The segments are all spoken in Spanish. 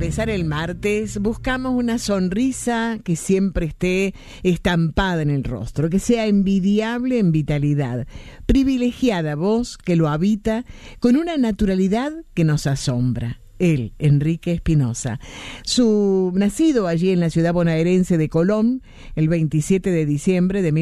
empezar el martes, buscamos una sonrisa que siempre esté estampada en el rostro, que sea envidiable en vitalidad, privilegiada voz que lo habita con una naturalidad que nos asombra. Él, Enrique Espinosa, nacido allí en la ciudad bonaerense de Colón, el 27 de diciembre de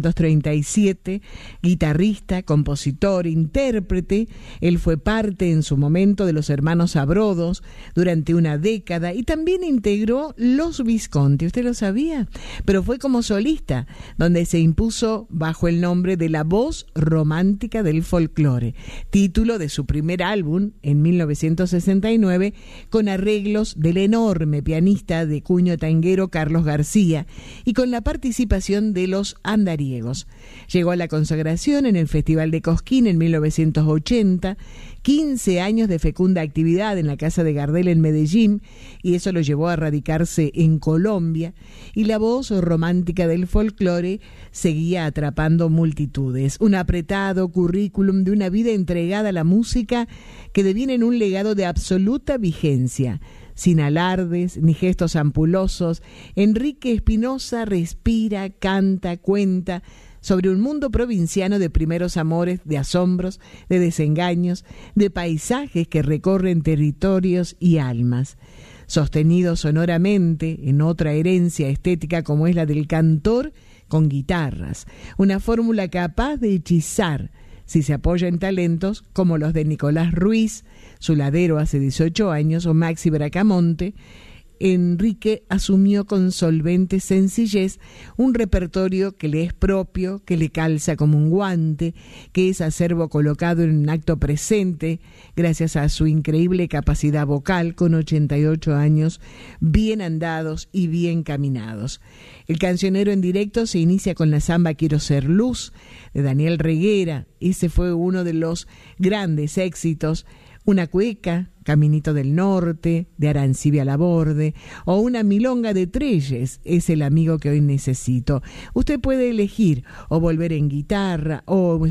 1937, guitarrista, compositor, intérprete. Él fue parte en su momento de los Hermanos Sabrodos durante una década y también integró Los Visconti, ¿usted lo sabía? Pero fue como solista, donde se impuso bajo el nombre de La Voz Romántica del Folclore, título de su primer álbum en 1969, con arreglos del enorme pianista de cuño tanguero Carlos García y con la participación de los andariegos. Llegó a la consagración en el Festival de Cosquín en 1980, 15 años de fecunda actividad en la Casa de Gardel en Medellín, y eso lo llevó a radicarse en Colombia, y la voz romántica del folclore seguía atrapando multitudes. Un apretado currículum de una vida entregada a la música que deviene en un legado de absoluta vigencia. Sin alardes ni gestos ampulosos, Enrique Espinosa respira, canta, cuenta sobre un mundo provinciano de primeros amores, de asombros, de desengaños, de paisajes que recorren territorios y almas. Sostenido sonoramente en otra herencia estética como es la del cantor con guitarras, una fórmula capaz de hechizar si se apoya en talentos como los de Nicolás Ruiz, su ladero hace 18 años, o Maxi Bracamonte. Enrique asumió con solvente sencillez un repertorio que le es propio, que le calza como un guante, que es acervo colocado en un acto presente, gracias a su increíble capacidad vocal, con 88 años, bien andados y bien caminados. El cancionero en directo se inicia con la samba Quiero ser luz, de Daniel Reguera. Ese fue uno de los grandes éxitos. Una cueca, Caminito del Norte, de Arancibia Laborde, o una milonga de Trelles, Es el amigo que hoy necesito. Usted puede elegir o volver en guitarra o